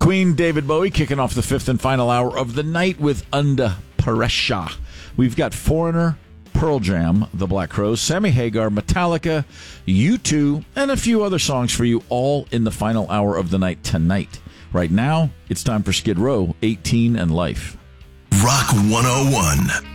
Queen, David Bowie, kicking off the fifth and final hour of the night with Under Pressure. We've got Foreigner, Pearl Jam, The Black Crowes, Sammy Hagar, Metallica, U2, and a few other songs for you all in the final hour of the night tonight. Right now, it's time for Skid Row, 18 and Life. Rock 101.